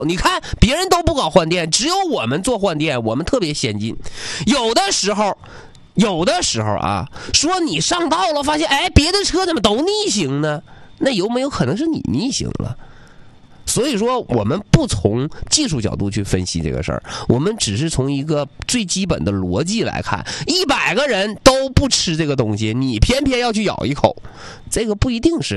你看别人都不搞换电，只有我们做换电，我们特别先进。有的时候啊，说你上道了，发现别的车怎么都逆行呢？那有没有可能是你逆行了？所以说我们不从技术角度去分析这个事儿，我们只是从一个最基本的逻辑来看，100个人都不吃这个东西，你偏偏要去咬一口，这个不一定是